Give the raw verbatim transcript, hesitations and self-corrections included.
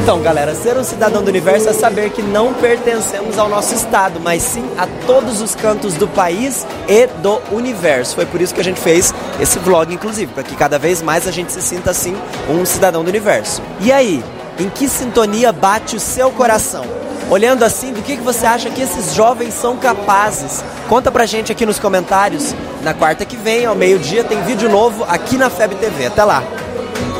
Então, galera, ser um cidadão do universo é saber que não pertencemos ao nosso estado, mas sim a todos os cantos do país e do universo. Foi por isso que a gente fez esse vlog, inclusive, para que cada vez mais a gente se sinta, assim, um cidadão do universo. E aí, em que sintonia bate o seu coração? Olhando assim, do que que você acha que esses jovens são capazes? Conta pra gente aqui nos comentários. Na quarta que vem, ao meio-dia, tem vídeo novo aqui na F E B T V. Até lá!